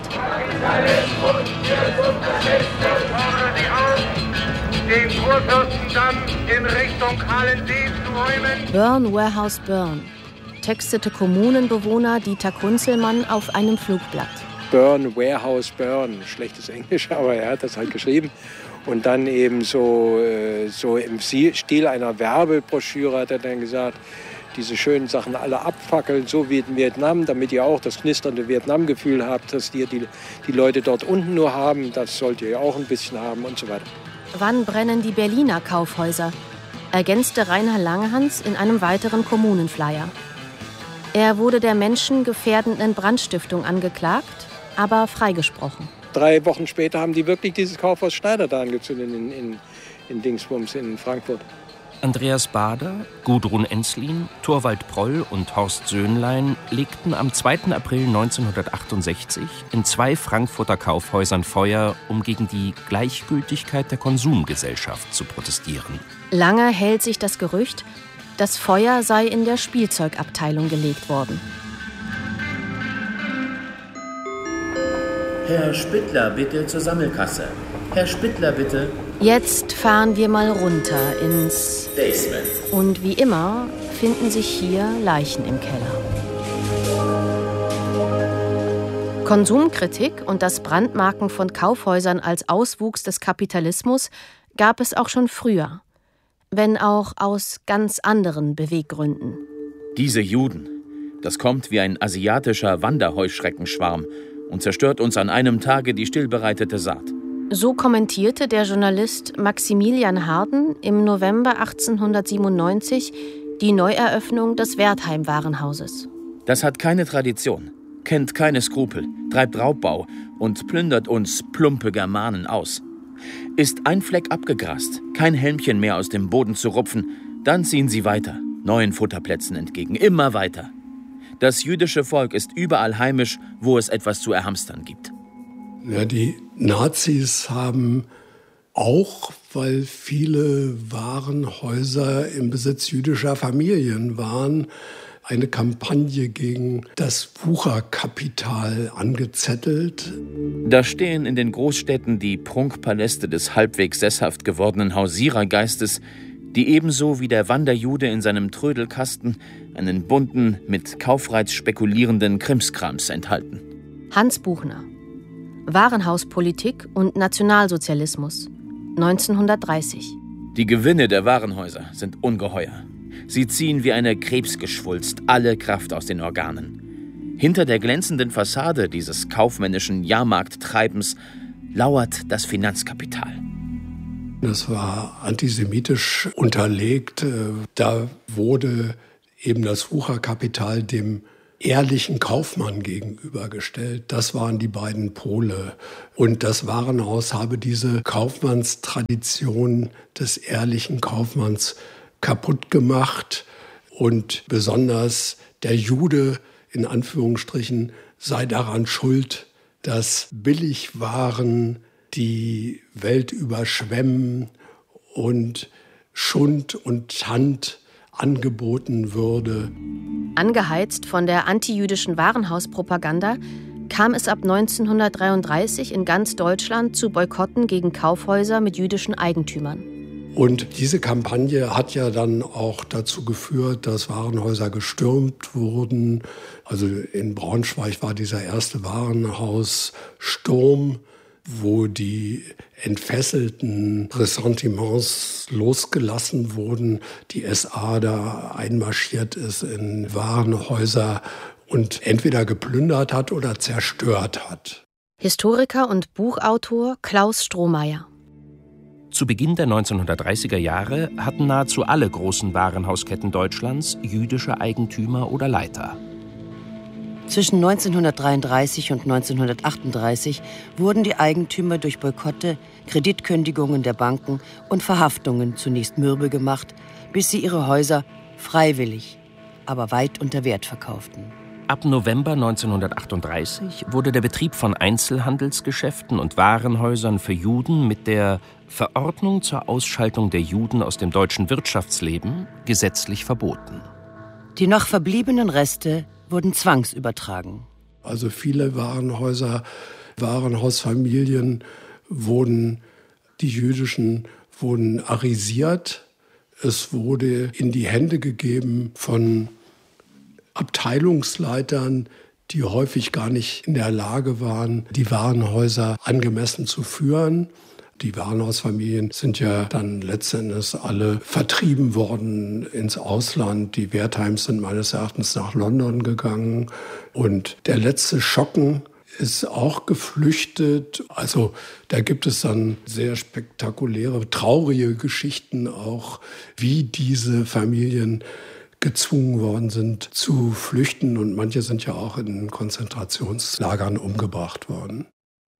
Den Kurfürstendamm in Richtung Halensee zu räumen. Burn, Warehouse, Burn, textete Kommunenbewohner Dieter Kunzelmann auf einem Flugblatt. Burn, Warehouse, Burn, schlechtes Englisch, aber er hat das halt geschrieben. Und dann eben so im Stil einer Werbebroschüre hat er dann gesagt, diese schönen Sachen alle abfackeln, so wie in Vietnam, damit ihr auch das knisternde Vietnam-Gefühl habt, das die Leute dort unten nur haben, das sollt ihr ja auch ein bisschen haben und so weiter. Wann brennen die Berliner Kaufhäuser? Ergänzte Rainer Langhans in einem weiteren Kommunenflyer. Er wurde der menschengefährdenden Brandstiftung angeklagt, aber freigesprochen. 3 Wochen später haben die wirklich dieses Kaufhaus Schneider da angezündet in Dingsbums in Frankfurt. Andreas Bader, Gudrun Enslin, Torvald Proll und Horst Söhnlein legten am 2. April 1968 in 2 Frankfurter Kaufhäusern Feuer, um gegen die Gleichgültigkeit der Konsumgesellschaft zu protestieren. Lange hält sich das Gerücht, das Feuer sei in der Spielzeugabteilung gelegt worden. Herr Spittler, bitte zur Sammelkasse. Herr Spittler, bitte. Jetzt fahren wir mal runter ins Basement. Und wie immer finden sich hier Leichen im Keller. Konsumkritik und das Brandmarken von Kaufhäusern als Auswuchs des Kapitalismus gab es auch schon früher, wenn auch aus ganz anderen Beweggründen. Diese Juden, das kommt wie ein asiatischer Wanderheuschreckenschwarm und zerstört uns an einem Tage die stillbereitete Saat. So kommentierte der Journalist Maximilian Harden im November 1897 die Neueröffnung des Wertheim-Warenhauses. Das hat keine Tradition, kennt keine Skrupel, treibt Raubbau und plündert uns plumpe Germanen aus. Ist ein Fleck abgegrast, kein Helmchen mehr aus dem Boden zu rupfen, dann ziehen sie weiter, neuen Futterplätzen entgegen, immer weiter. Das jüdische Volk ist überall heimisch, wo es etwas zu erhamstern gibt. Ja, die Nazis haben auch, weil viele Warenhäuser im Besitz jüdischer Familien waren, eine Kampagne gegen das Wucherkapital angezettelt. Da stehen in den Großstädten die Prunkpaläste des halbwegs sesshaft gewordenen Hausierergeistes, die ebenso wie der Wanderjude in seinem Trödelkasten einen bunten, mit Kaufreiz spekulierenden Krimskrams enthalten. Hans Buchner. Warenhauspolitik und Nationalsozialismus 1930. Die Gewinne der Warenhäuser sind ungeheuer. Sie ziehen wie eine Krebsgeschwulst alle Kraft aus den Organen. Hinter der glänzenden Fassade dieses kaufmännischen Jahrmarkttreibens lauert das Finanzkapital. Das war antisemitisch unterlegt. Da wurde eben das Wucherkapital dem ehrlichen Kaufmann gegenübergestellt. Das waren die beiden Pole. Und das Warenhaus habe diese Kaufmannstradition des ehrlichen Kaufmanns kaputt gemacht. Und besonders der Jude, in Anführungsstrichen, sei daran schuld, dass Billigwaren die Welt überschwemmen und Schund und Tand angeboten würde. Angeheizt von der antijüdischen Warenhauspropaganda kam es ab 1933 in ganz Deutschland zu Boykotten gegen Kaufhäuser mit jüdischen Eigentümern. Und diese Kampagne hat ja dann auch dazu geführt, dass Warenhäuser gestürmt wurden. Also in Braunschweig war dieser erste Warenhaussturm, wo die entfesselten Ressentiments losgelassen wurden, die SA da einmarschiert ist in Warenhäuser und entweder geplündert hat oder zerstört hat. Historiker und Buchautor Klaus Strohmeier. Zu Beginn der 1930er Jahre hatten nahezu alle großen Warenhausketten Deutschlands jüdische Eigentümer oder Leiter. Zwischen 1933 und 1938 wurden die Eigentümer durch Boykotte, Kreditkündigungen der Banken und Verhaftungen zunächst mürbe gemacht, bis sie ihre Häuser freiwillig, aber weit unter Wert verkauften. Ab November 1938 wurde der Betrieb von Einzelhandelsgeschäften und Warenhäusern für Juden mit der Verordnung zur Ausschaltung der Juden aus dem deutschen Wirtschaftsleben gesetzlich verboten. Die noch verbliebenen Reste wurden zwangsübertragen. Also viele Warenhausfamilien die jüdischen wurden arisiert. Es wurde in die Hände gegeben von Abteilungsleitern, die häufig gar nicht in der Lage waren, die Warenhäuser angemessen zu führen. Die Warenhausfamilien sind ja dann letztendlich alle vertrieben worden ins Ausland. Die Wertheims sind meines Erachtens nach London gegangen. Und der letzte Schocken ist auch geflüchtet. Also da gibt es dann sehr spektakuläre, traurige Geschichten auch, wie diese Familien gezwungen worden sind zu flüchten. Und manche sind ja auch in Konzentrationslagern umgebracht worden.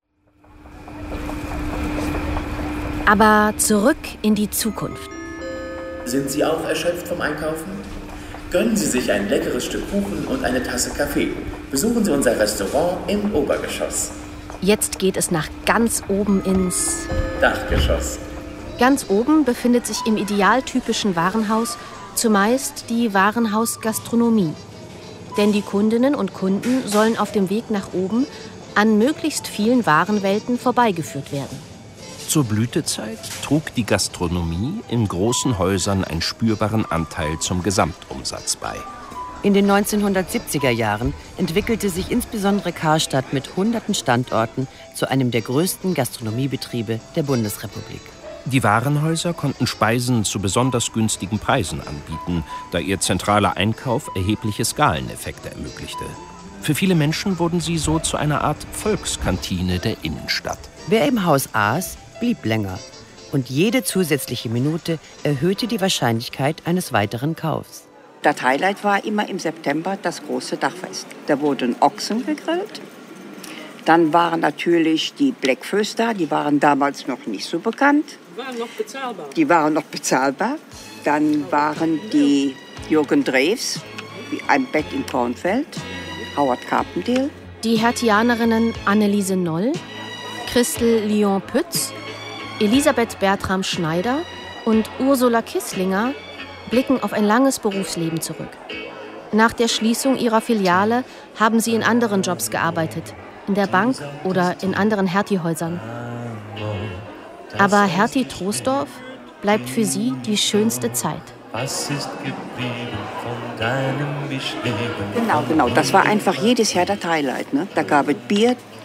Aber zurück in die Zukunft. Sind Sie auch erschöpft vom Einkaufen? Gönnen Sie sich ein leckeres Stück Kuchen und eine Tasse Kaffee. Besuchen Sie unser Restaurant im Obergeschoss. Jetzt geht es nach ganz oben ins Dachgeschoss. Ganz oben befindet sich im idealtypischen Warenhaus zumeist die Warenhausgastronomie. Denn die Kundinnen und Kunden sollen auf dem Weg nach oben an möglichst vielen Warenwelten vorbeigeführt werden. Zur Blütezeit trug die Gastronomie in großen Häusern einen spürbaren Anteil zum Gesamtumsatz bei. In den 1970er Jahren entwickelte sich insbesondere Karstadt mit hunderten Standorten zu einem der größten Gastronomiebetriebe der Bundesrepublik. Die Warenhäuser konnten Speisen zu besonders günstigen Preisen anbieten, da ihr zentraler Einkauf erhebliche Skaleneffekte ermöglichte. Für viele Menschen wurden sie so zu einer Art Volkskantine der Innenstadt. Wer im Haus aß, blieb länger. Und jede zusätzliche Minute erhöhte die Wahrscheinlichkeit eines weiteren Kaufs. Das Highlight war immer im September das große Dachfest. Da wurden Ochsen gegrillt. Dann waren natürlich die Blackfoes da, die waren damals noch nicht so bekannt. Die waren noch bezahlbar. Dann waren die Jürgen Drews, wie Ein Bett im Kornfeld, Howard Carpendale. Die Hertianerinnen Anneliese Noll, Christel Lyon-Pütz, Elisabeth Bertram Schneider und Ursula Kisslinger blicken auf ein langes Berufsleben zurück. Nach der Schließung ihrer Filiale haben sie in anderen Jobs gearbeitet, in der Bank oder in anderen Hertie-Häusern. Aber Hertie-Troisdorf bleibt für sie die schönste Zeit. Was ist geblieben von deinem Bestreben? Genau. Das war einfach jedes Jahr das Highlight. Ne? Da gab es Bier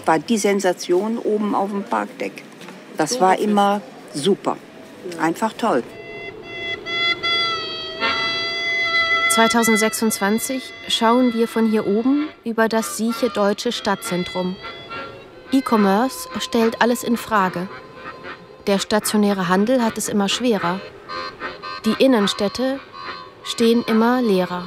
war die Sensation oben auf dem Parkdeck. Das war immer super. Einfach toll. 2026 schauen wir von hier oben über das sieche deutsche Stadtzentrum. E-Commerce stellt alles in Frage. Der stationäre Handel hat es immer schwerer. Die Innenstädte stehen immer leerer.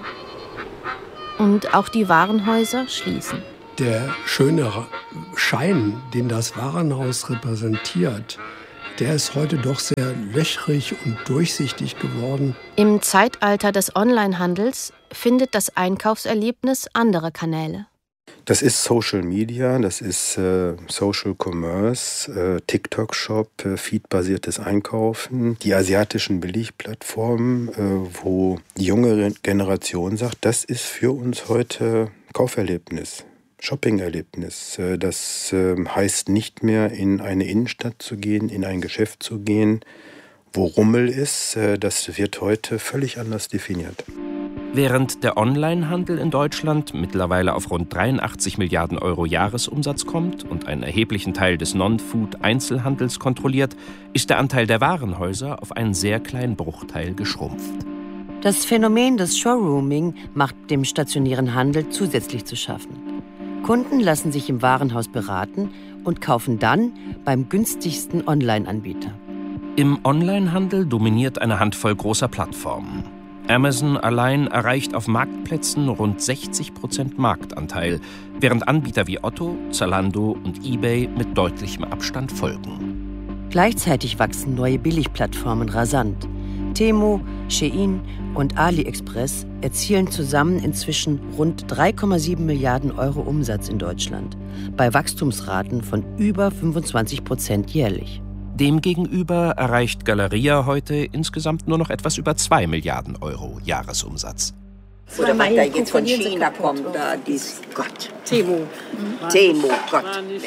Und auch die Warenhäuser schließen. Der schöne Schein, den das Warenhaus repräsentiert, der ist heute doch sehr löchrig und durchsichtig geworden. Im Zeitalter des Onlinehandels findet das Einkaufserlebnis andere Kanäle. Das ist Social Media, das ist Social Commerce, TikTok-Shop, Feed-basiertes Einkaufen, die asiatischen Billigplattformen, wo die jüngere Generation sagt, das ist für uns heute Kauferlebnis. Shopping-Erlebnis. Das heißt nicht mehr, in eine Innenstadt zu gehen, in ein Geschäft zu gehen, wo Rummel ist. Das wird heute völlig anders definiert. Während der Onlinehandel in Deutschland mittlerweile auf rund 83 Milliarden Euro Jahresumsatz kommt und einen erheblichen Teil des Non-Food-Einzelhandels kontrolliert, ist der Anteil der Warenhäuser auf einen sehr kleinen Bruchteil geschrumpft. Das Phänomen des Showrooming macht dem stationären Handel zusätzlich zu schaffen. Kunden lassen sich im Warenhaus beraten und kaufen dann beim günstigsten Online-Anbieter. Im Onlinehandel dominiert eine Handvoll großer Plattformen. Amazon allein erreicht auf Marktplätzen rund 60% Marktanteil, während Anbieter wie Otto, Zalando und eBay mit deutlichem Abstand folgen. Gleichzeitig wachsen neue Billigplattformen rasant. Temu, Shein und AliExpress erzielen zusammen inzwischen rund 3,7 Milliarden Euro Umsatz in Deutschland, bei Wachstumsraten von über 25% jährlich. Demgegenüber erreicht Galeria heute insgesamt nur noch etwas über 2 Milliarden Euro Jahresumsatz. Oder was da jetzt von China kommt, da dies Gott. Temu. Temu, Gott.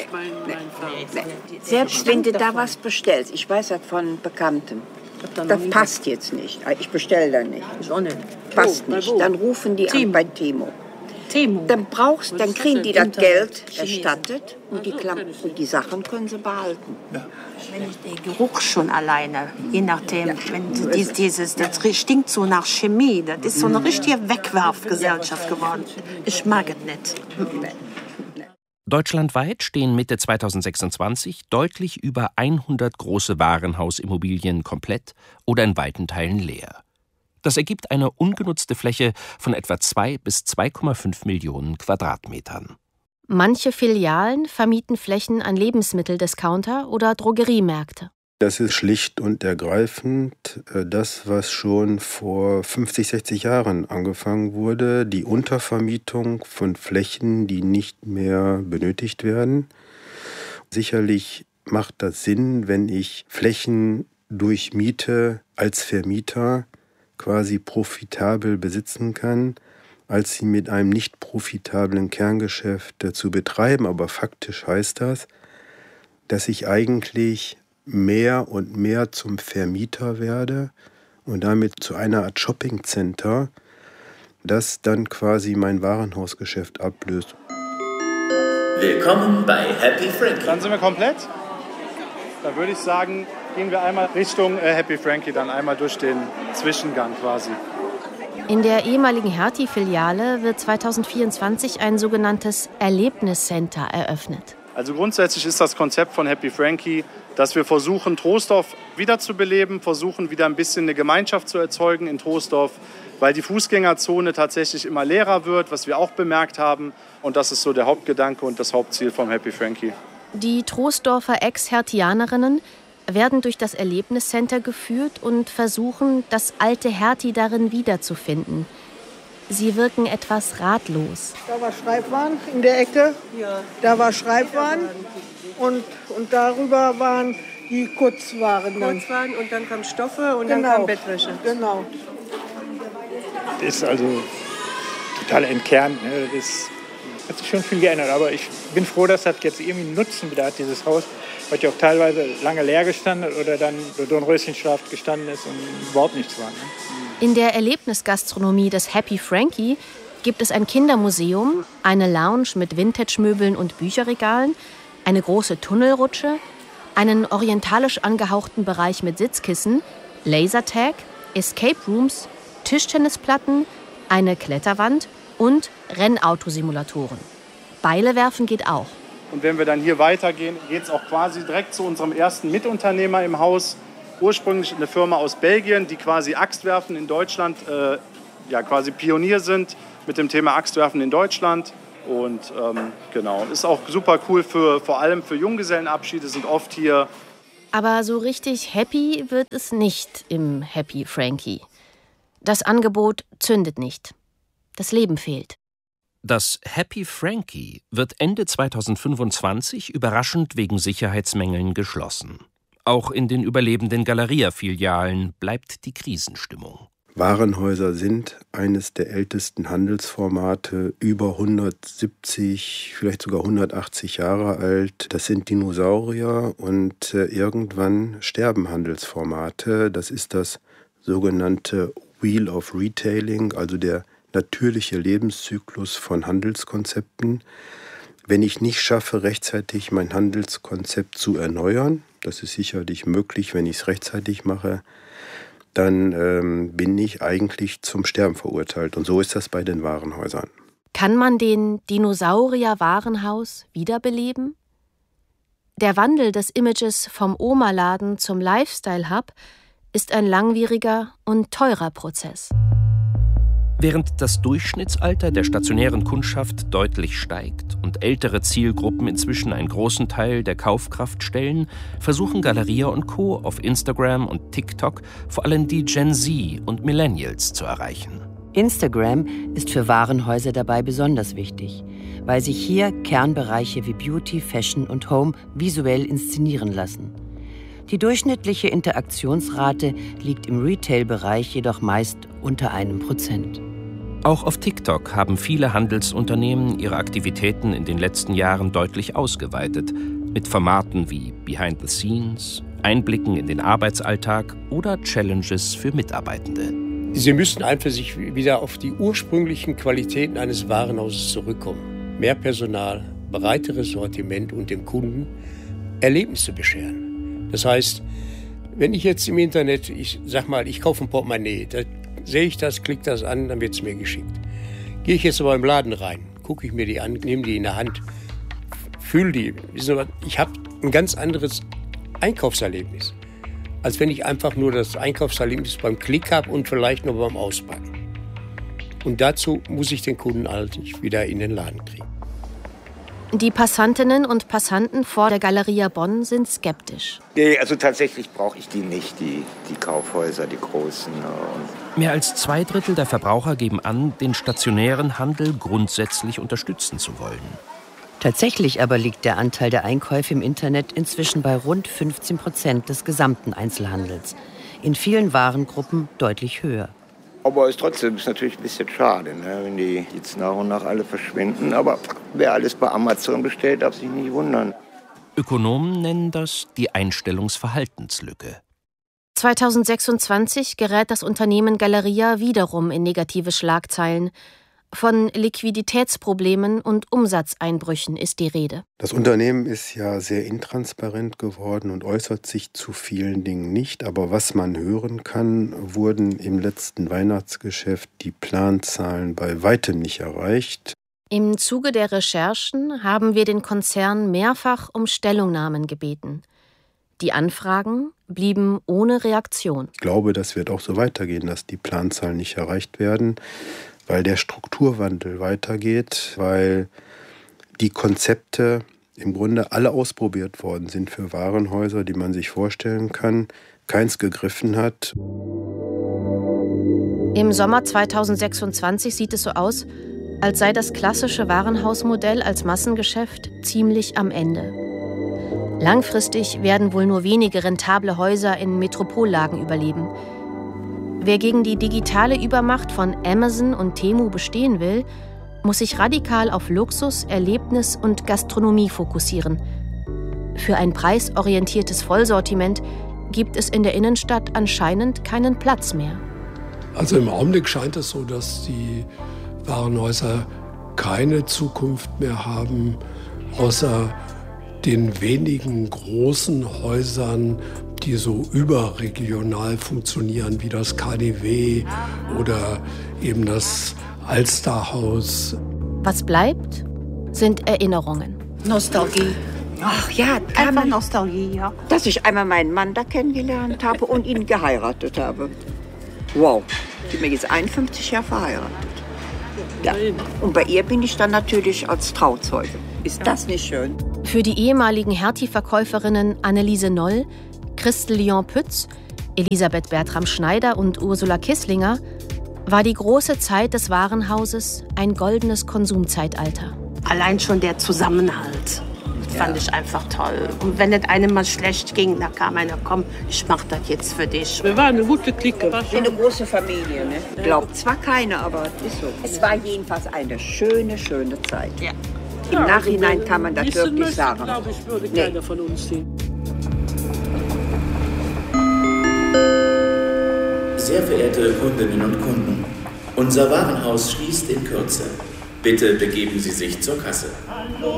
Nee. Selbst wenn du da was bestellst, ich weiß das von Bekannten, das passt jetzt nicht. Ich bestelle da nicht. Passt nicht. Dann rufen die an bei Temu. Dann kriegen die das Geld erstattet und die Sachen können sie behalten. Der Geruch schon alleine, je nachdem, wenn das stinkt so nach Chemie, das ist so eine richtige Wegwerfgesellschaft geworden. Ich mag es nicht. Deutschlandweit stehen Mitte 2026 deutlich über 100 große Warenhausimmobilien komplett oder in weiten Teilen leer. Das ergibt eine ungenutzte Fläche von etwa 2 bis 2,5 Millionen Quadratmetern. Manche Filialen vermieten Flächen an Lebensmitteldiscounter oder Drogeriemärkte. Das ist schlicht und ergreifend das, was schon vor 50, 60 Jahren angefangen wurde, die Untervermietung von Flächen, die nicht mehr benötigt werden. Sicherlich macht das Sinn, wenn ich Flächen durch Miete als Vermieter quasi profitabel besitzen kann, als sie mit einem nicht profitablen Kerngeschäft zu betreiben. Aber faktisch heißt das, dass ich eigentlich mehr und mehr zum Vermieter werde und damit zu einer Art Shoppingcenter, das dann quasi mein Warenhausgeschäft ablöst. Willkommen bei Happy Frankie. Dann sind wir komplett. Dann würde ich sagen, gehen wir einmal Richtung Happy Frankie, dann einmal durch den Zwischengang quasi. In der ehemaligen Hertie-Filiale wird 2024 ein sogenanntes Erlebniscenter eröffnet. Also grundsätzlich ist das Konzept von Happy Frankie, dass wir versuchen, Troisdorf wiederzubeleben, versuchen wieder ein bisschen eine Gemeinschaft zu erzeugen in Troisdorf, weil die Fußgängerzone tatsächlich immer leerer wird, was wir auch bemerkt haben. Und das ist so der Hauptgedanke und das Hauptziel vom Happy Frankie. Die Troisdorfer Ex-Hertianerinnen werden durch das Erlebniscenter geführt und versuchen, das alte Hertie darin wiederzufinden. Sie wirken etwas ratlos. Da war Schreibwaren in der Ecke, ja. Da war Schreibwaren und darüber waren die Kurzwaren. Kurzwaren und dann kam Stoffe und dann kam Bettwäsche. Genau. Das ist also total entkernt. Ne? Das hat sich schon viel geändert, aber ich bin froh, dass das jetzt irgendwie einen Nutzen wieder hat, dieses Haus, weil ja auch teilweise lange leer gestanden oder dann Dornröschenschlaf gestanden ist und überhaupt nichts war. Ne? In der Erlebnisgastronomie des Happy Frankie gibt es ein Kindermuseum, eine Lounge mit Vintage-Möbeln und Bücherregalen, eine große Tunnelrutsche, einen orientalisch angehauchten Bereich mit Sitzkissen, Lasertag, Escape Rooms, Tischtennisplatten, eine Kletterwand und Rennautosimulatoren. Beile werfen geht auch. Und wenn wir dann hier weitergehen, geht es auch quasi direkt zu unserem ersten Mitunternehmer im Haus. Ursprünglich eine Firma aus Belgien, die quasi Axtwerfen in Deutschland quasi Pionier sind mit dem Thema Axtwerfen in Deutschland. Und genau, ist auch super cool vor allem für Junggesellenabschiede, sind oft hier. Aber so richtig happy wird es nicht im Happy Frankie. Das Angebot zündet nicht. Das Leben fehlt. Das Happy Frankie wird Ende 2025 überraschend wegen Sicherheitsmängeln geschlossen. Auch in den überlebenden Galeria-Filialen bleibt die Krisenstimmung. Warenhäuser sind eines der ältesten Handelsformate, über 170, vielleicht sogar 180 Jahre alt. Das sind Dinosaurier und irgendwann sterben Handelsformate. Das ist das sogenannte Wheel of Retailing, also der natürliche Lebenszyklus von Handelskonzepten. Wenn ich nicht schaffe, rechtzeitig mein Handelskonzept zu erneuern, das ist sicherlich möglich, wenn ich es rechtzeitig mache, dann bin ich eigentlich zum Sterben verurteilt. Und so ist das bei den Warenhäusern. Kann man den Dinosaurier-Warenhaus wiederbeleben? Der Wandel des Images vom Oma-Laden zum Lifestyle-Hub ist ein langwieriger und teurer Prozess. Während das Durchschnittsalter der stationären Kundschaft deutlich steigt und ältere Zielgruppen inzwischen einen großen Teil der Kaufkraft stellen, versuchen Galeria und Co. auf Instagram und TikTok vor allem die Gen Z und Millennials zu erreichen. Instagram ist für Warenhäuser dabei besonders wichtig, weil sich hier Kernbereiche wie Beauty, Fashion und Home visuell inszenieren lassen. Die durchschnittliche Interaktionsrate liegt im Retail-Bereich jedoch meist unter 1%. Auch auf TikTok haben viele Handelsunternehmen ihre Aktivitäten in den letzten Jahren deutlich ausgeweitet, mit Formaten wie Behind the Scenes, Einblicken in den Arbeitsalltag oder Challenges für Mitarbeitende. Sie müssen einfach sich wieder auf die ursprünglichen Qualitäten eines Warenhauses zurückkommen. Mehr Personal, breiteres Sortiment und dem Kunden Erlebnisse bescheren. Das heißt, wenn ich jetzt im Internet, ich kaufe ein Portemonnaie, da sehe ich das, klicke das an, dann wird es mir geschickt. Gehe ich jetzt aber im Laden rein, gucke ich mir die an, nehme die in der Hand, fühle die. Ich habe ein ganz anderes Einkaufserlebnis, als wenn ich einfach nur das Einkaufserlebnis beim Klick habe und vielleicht nur beim Auspacken. Und dazu muss ich den Kunden halt wieder in den Laden kriegen. Die Passantinnen und Passanten vor der Galeria Bonn sind skeptisch. Nee, also tatsächlich brauche ich die nicht, die Kaufhäuser, die großen. Mehr als 2/3 der Verbraucher geben an, den stationären Handel grundsätzlich unterstützen zu wollen. Tatsächlich aber liegt der Anteil der Einkäufe im Internet inzwischen bei rund 15% des gesamten Einzelhandels. In vielen Warengruppen deutlich höher. Aber ist natürlich ein bisschen schade, ne, wenn die jetzt nach und nach alle verschwinden. Aber wer alles bei Amazon bestellt, darf sich nicht wundern. Ökonomen nennen das die Einstellungsverhaltenslücke. 2026 gerät das Unternehmen Galeria wiederum in negative Schlagzeilen. Von Liquiditätsproblemen und Umsatzeinbrüchen ist die Rede. Das Unternehmen ist ja sehr intransparent geworden und äußert sich zu vielen Dingen nicht. Aber was man hören kann, wurden im letzten Weihnachtsgeschäft die Planzahlen bei weitem nicht erreicht. Im Zuge der Recherchen haben wir den Konzern mehrfach um Stellungnahmen gebeten. Die Anfragen blieben ohne Reaktion. Ich glaube, das wird auch so weitergehen, dass die Planzahlen nicht erreicht werden, weil der Strukturwandel weitergeht, weil die Konzepte im Grunde alle ausprobiert worden sind für Warenhäuser, die man sich vorstellen kann, keins gegriffen hat. Im Sommer 2026 sieht es so aus, als sei das klassische Warenhausmodell als Massengeschäft ziemlich am Ende. Langfristig werden wohl nur wenige rentable Häuser in Metropollagen überleben. Wer gegen die digitale Übermacht von Amazon und Temu bestehen will, muss sich radikal auf Luxus, Erlebnis und Gastronomie fokussieren. Für ein preisorientiertes Vollsortiment gibt es in der Innenstadt anscheinend keinen Platz mehr. Also im Augenblick scheint es so, dass die Warenhäuser keine Zukunft mehr haben, außer den wenigen großen Häusern, die so überregional funktionieren, wie das KaDeWe oder eben das Alsterhaus. Was bleibt, sind Erinnerungen. Nostalgie. Ach ja, einfach Nostalgie, ja. Dass ich einmal meinen Mann da kennengelernt habe und ihn geheiratet habe. Wow, ich bin jetzt 51 Jahre verheiratet. Ja. Und bei ihr bin ich dann natürlich als Trauzeuge. Ist das nicht schön? Für die ehemaligen Hertie-Verkäuferinnen Anneliese Noll, Christel Lyon-Pütz, Elisabeth Bertram-Schneider und Ursula Kisslinger war die große Zeit des Warenhauses ein goldenes Konsumzeitalter. Allein schon der Zusammenhalt fand ich einfach toll. Und wenn es einem mal schlecht ging, da kam einer, komm, ich mach das jetzt für dich. Wir waren eine gute Clique. Wie eine große Familie, ne? Glaubt zwar keiner, aber ist so. Es war jedenfalls eine schöne, schöne Zeit. Ja. Im Nachhinein kann man das wirklich sagen. Glaube ich, würde keiner von uns sehen. Sehr verehrte Kundinnen und Kunden, unser Warenhaus schließt in Kürze. Bitte begeben Sie sich zur Kasse.